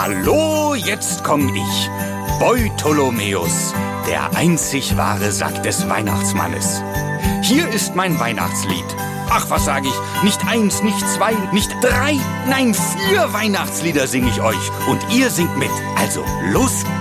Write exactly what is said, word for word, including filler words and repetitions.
Hallo, jetzt komm ich, Beutolomäus, der einzig wahre Sack des Weihnachtsmannes. Hier ist mein Weihnachtslied. Ach, was sag ich? Nicht eins, nicht zwei, nicht drei, nein, vier Weihnachtslieder sing ich euch. Und ihr singt mit. Also, los